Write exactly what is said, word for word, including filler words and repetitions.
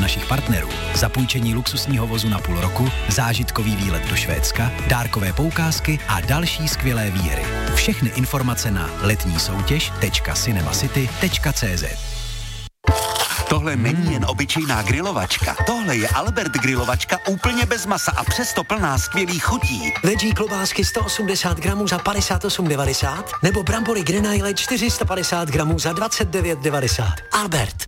našich partnerů. Zapůjčení luxusního vozu na půl roku, zážitkový výlet do Švédska, dárkové poukázky a další skvělé výhry. Všechny informace na letní soutěž tečka cinemacity tečka cé zet. Tohle není jen obyčejná grilovačka. Tohle je Albert grilovačka úplně bez masa a přesto plná skvělých chutí. Veggie klobásky sto osmdesát gramů za padesát osm devadesát nebo brambory Grenaille čtyři sta padesát gramů za dvacet devět devadesát. Albert.